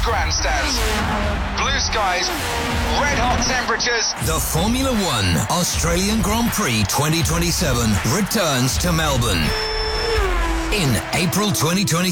grandstands, blue skies, red hot temperatures. The Formula One Australian Grand Prix 2027 returns to Melbourne in April 2027.